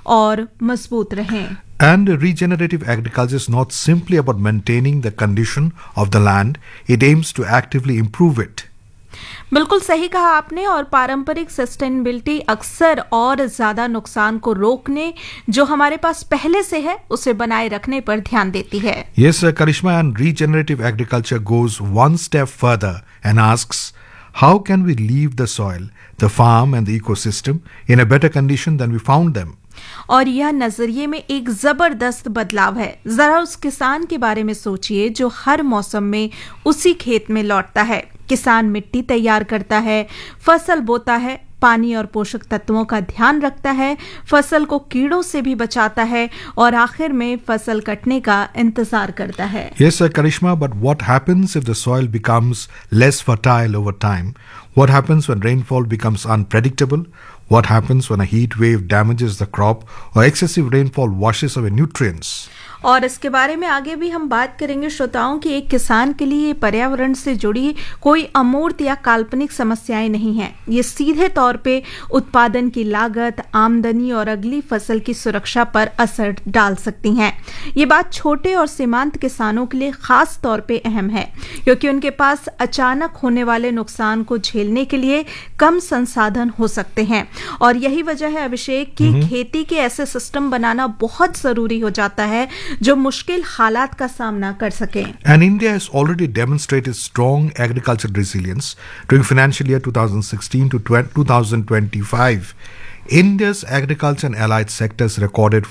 और मजबूत रहें। And regenerative agriculture is not simply about maintaining the condition of the land, it aims to actively improve it. बिल्कुल सही कहा आपने। और पारंपरिक सस्टेनेबिलिटी अक्सर और ज्यादा नुकसान को रोकने जो हमारे पास पहले से है उसे बनाए रखने पर ध्यान देती है। Yes, Karishma, and regenerative agriculture goes one step further and asks, how can we leave the soil, the farm and the ecosystem in a better condition than we found them? और यह नजरिए में एक जबरदस्त बदलाव है। जरा उस किसान के बारे में सोचिए जो हर मौसम में उसी खेत में लौटता है। किसान मिट्टी तैयार करता है, फसल बोता है, पानी और पोषक तत्वों का ध्यान रखता है, फसल को कीड़ों से भी बचाता है और आखिर में फसल कटने का इंतजार करता है। Yes, Karishma, but what happens if the soil becomes less fertile over time? What happens when rainfall becomes unpredictable? What happens when a heat wave damages the crop or excessive rainfall washes away nutrients? और इसके बारे में आगे भी हम बात करेंगे श्रोताओं कि एक किसान के लिए पर्यावरण से जुड़ी कोई अमूर्त या काल्पनिक समस्याएं नहीं हैं। ये सीधे तौर पे उत्पादन की लागत, आमदनी और अगली फसल की सुरक्षा पर असर डाल सकती हैं। ये बात छोटे और सीमांत किसानों के लिए खास तौर पे अहम है क्योंकि उनके पास अचानक होने वाले नुकसान को झेलने के लिए कम संसाधन हो सकते हैं। और यही वजह है अभिषेक की खेती के ऐसे सिस्टम बनाना बहुत जरूरी हो जाता है जो मुश्किल हालात का सामना कर सके। And India has already demonstrated strong agricultural resilience during financial year 2016 to 2025. India's agriculture and allied sectors recorded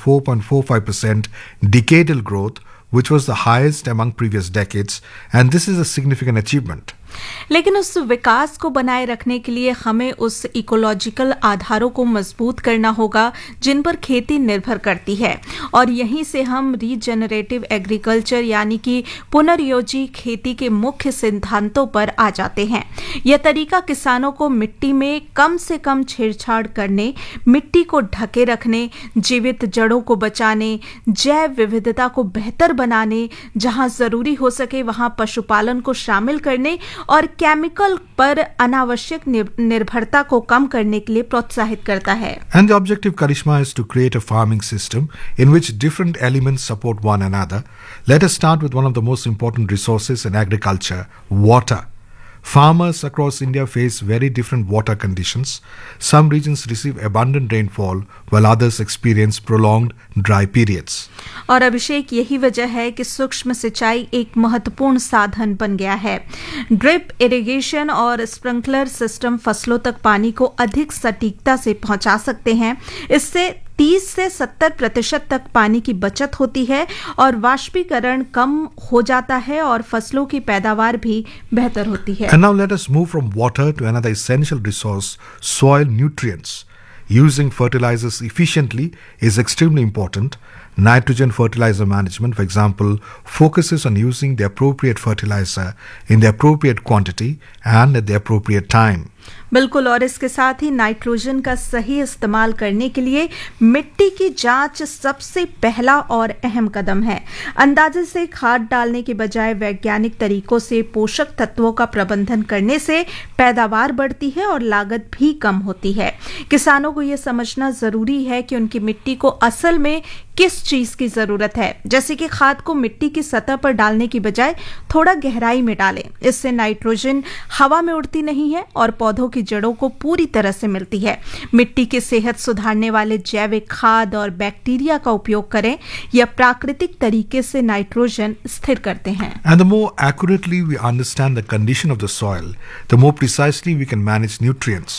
4.45% decadal growth, which was the highest among previous decades, and this is a significant achievement. लेकिन उस विकास को बनाए रखने के लिए हमें उस ecological आधारों को मजबूत करना होगा जिन पर खेती निर्भर करती है। और यहीं से हम रीजेनरेटिव एग्रीकल्चर यानी कि पुनर्योजी खेती के मुख्य सिद्धांतों पर आ जाते हैं। यह तरीका किसानों को मिट्टी में कम से कम छेड़छाड़ करने, मिट्टी को ढके रखने, जीवित जड़ों को बचाने, जैव विविधता को बेहतर बनाने, जहां जरूरी हो सके वहां पशुपालन को शामिल करने और केमिकल पर अनावश्यक निर्भरता को कम करने के लिए प्रोत्साहित करता है। And the objective, Karishma, is to create a farming system in which different elements support one another. Let us start with one of the most important resources in agriculture, water. Farmers across India face very different water conditions. Some regions receive abundant rainfall while others experience prolonged dry periods. और अभिषेक यही वजह है कि सूक्ष्म सिंचाई एक महत्वपूर्ण साधन बन गया है। ड्रिप इरिगेशन और स्प्रिंकलर सिस्टम फसलों तक पानी को अधिक सटीकता से पहुंचा सकते हैं। इससे 30 से 70% तक पानी की बचत होती है और वाष्पीकरण कम हो जाता है और फसलों की पैदावार भी बेहतर होती है। And now let us move from water to another essential resource, soil nutrients. Using fertilizers efficiently is extremely important. Nitrogen fertilizer management, for example, focuses on using the appropriate fertilizer in the appropriate quantity and at the appropriate time. बिल्कुल। और इसके साथ ही nitrogen का सही इस्तेमाल करने के लिए मिट्टी की जांच सबसे पहला और अहम कदम है। अंदाजे से खाद डालने के बजाय वैज्ञानिक तरीकों से पोषक तत्वों का प्रबंधन करने से पैदावार बढ़ती है और लागत भी कम होती है। किसानों को यह समझना जरूरी है कि उनकी मिट्टी को असल में किस चीज की जरूरत है। जैसे कि खाद को मिट्टी की सतह पर डालने की बजाय थोड़ा गहराई में डालें। इससे नाइट्रोजन हवा में उड़ती नहीं है और पौधों की जड़ों को पूरी तरह से मिलती है। मिट्टी की सेहत सुधारने वाले जैविक खाद और बैक्टीरिया का उपयोग करें। यह प्राकृतिक तरीके से नाइट्रोजन स्थिर करते हैं। And the more accurately we understand the condition of the soil, the more precisely we can manage nutrients.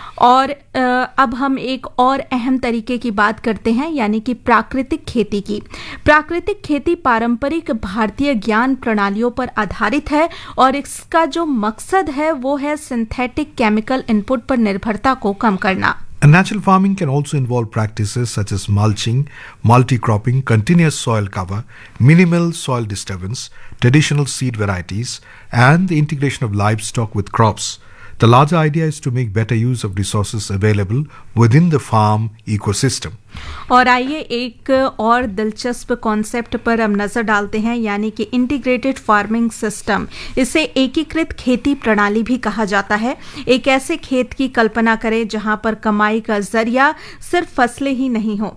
और अब हम एक और अहम तरीके की बात करते हैं यानी कि प्राकृतिक खेती की। प्राकृतिक खेती पारंपरिक भारतीय ज्ञान प्रणालियों पर आधारित है और इसका जो मकसद है वो है सिंथेटिक केमिकल इनपुट पर निर्भरता को कम करना। And natural farming can also involve practices such as mulching, multi-cropping, continuous soil cover, minimal soil disturbance, traditional seed varieties, and the integration of livestock with crops. The larger idea is to make better use of resources available within the farm ecosystem. और आइए एक और दिलचस्प concept पर हम नजर डालते हैं यानी कि इंटीग्रेटेड फार्मिंग सिस्टम। इसे एकीकृत खेती प्रणाली भी कहा जाता है। एक ऐसे खेत की कल्पना करें जहां पर कमाई का जरिया सिर्फ फसलें ही नहीं हो